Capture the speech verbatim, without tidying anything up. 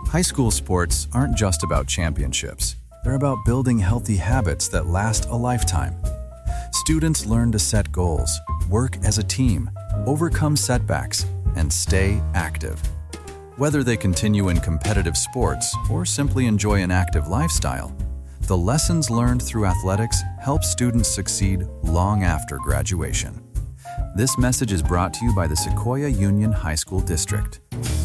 High school sports aren't just about championships. They're about building healthy habits that last a lifetime. Students learn to set goals, work as a team, overcome setbacks, and stay active. Whether they continue in competitive sports or simply enjoy an active lifestyle, the lessons learned through athletics help students succeed long after graduation. This message is brought to you by the Sequoia Union High School District.